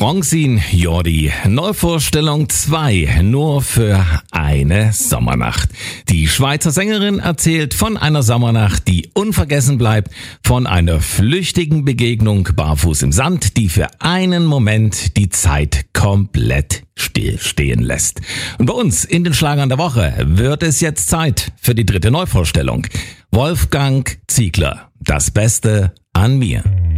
Bronzin, Jordi, Neuvorstellung 2, nur für eine Sommernacht. Die Schweizer Sängerin erzählt von einer Sommernacht, die unvergessen bleibt, von einer flüchtigen Begegnung barfuß im Sand, die für einen Moment die Zeit komplett stillstehen lässt. Und bei uns in den Schlagern der Woche wird es jetzt Zeit für die dritte Neuvorstellung. Wolfgang Ziegler, das Beste an mir.